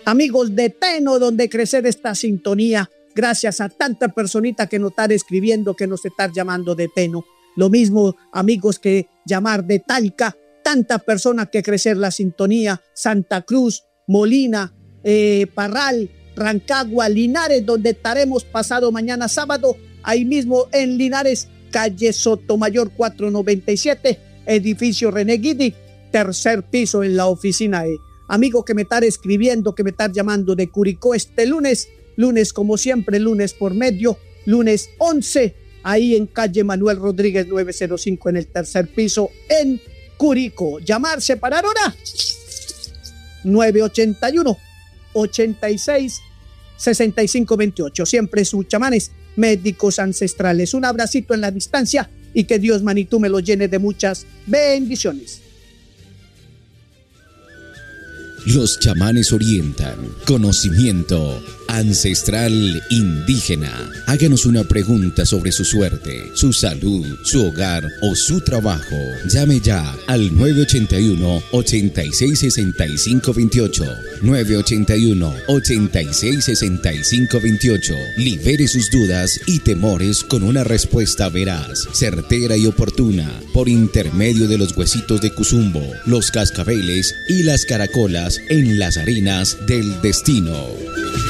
amigos de Teno, donde crecer esta sintonía, gracias a tanta personita que nos están escribiendo, que nos están llamando de Teno. Lo mismo, amigos, que llamar de Talca, tantas personas que crecer la sintonía, Santa Cruz, Molina, Parral, Rancagua, Linares, donde estaremos pasado mañana sábado, ahí mismo en Linares, calle Sotomayor 497, edificio René Guidi, tercer piso en la oficina E. Amigo que me está escribiendo, que me está llamando de Curicó este lunes como siempre, lunes por medio, lunes 11, ahí en calle Manuel Rodríguez 905 en el tercer piso en Curicó. Llamar, separar hora 981 86 65 28. Siempre sus chamanes médicos ancestrales. Un abracito en la distancia y que Dios, manitú, me lo llene de muchas bendiciones. Los chamanes orientan conocimiento ancestral indígena. Háganos una pregunta sobre su suerte, su salud, su hogar o su trabajo. Llame ya al 981-866528. 981-866528. Libere sus dudas y temores con una respuesta veraz, certera y oportuna, por intermedio de los huesitos de Cuzumbo, los cascabeles y las caracolas en las arenas del destino.